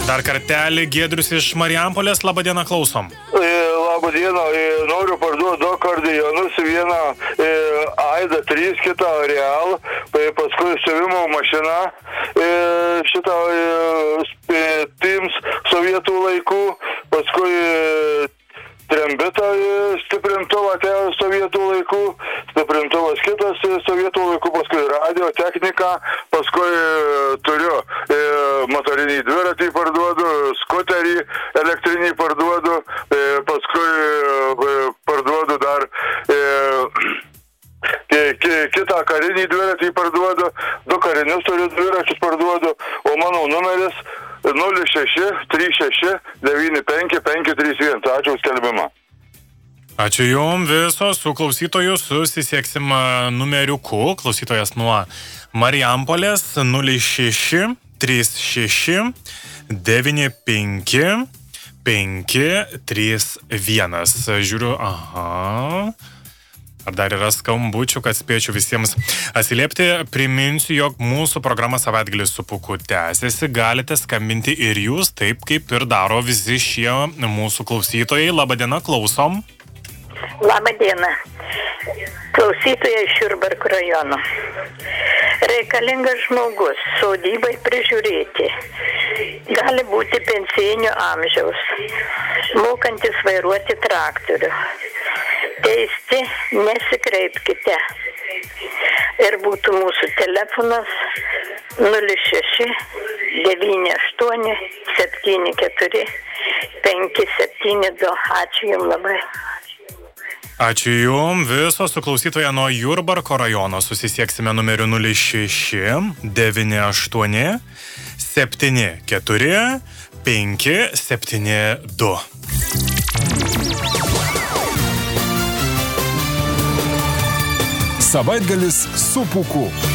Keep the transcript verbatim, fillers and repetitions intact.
Dar kartelį Giedrius iš Marijampolės. Labą dieną, klausom. E, labą dieną. E, noriu parduoti du akordeonus. Vieną e, Aida trys, kitą Real. E, paskui siuvimo mašina. E, šitą e, Teams sovietų laikų. Paskui e, trembitą stiprintuvą sovietų laikų, stiprintuvas kitas sovietų laikų, paskui radio technika, paskui turiu e, motorinį dviratį parduodu, skuterį elektrinį parduodu, e, paskui e, parduodu dar e, kitą karinį dviratį parduodu, du karinius turiu dviračius parduodu, o mano numeris nulis šeši trys šeši devyni penki penki trys vienas. Ačiū už skelbimą. Ačiū jums visos, su klausytoju susisieksim numeriuku. Klausytojas nuo Marijampolės nulis šeši trys šeši devyni penki penki trys vienas. Žiūriu, aha. Ar dar yra skambučių, kad spėčiau visiems atsiliepti. Priminsiu, jog mūsų programa Savaitgalis su Pūku tęsiasi. Galite skambinti ir jūs, taip kaip ir daro visi šie mūsų klausytojai. Labadiena, klausom. Labadiena. Klausytojai iš Jurbarko rajono. Reikalingas žmogus sodybai prižiūrėti. Gali būti pensijinio amžiaus, mokantis vairuoti traktorių. Teisti nesikreipkite. Ir būtų mūsų telefonas nulis šeši devyni aštuoni septyni keturi penki septyni du. Ačiū jums labai. Ačiū jums visos, su klausytoja nuo Jurbarko rajono susisieksime numeriu nulis šeši devyni aštuoni septyni keturi penki septyni du. Savaitgalis su Pūku.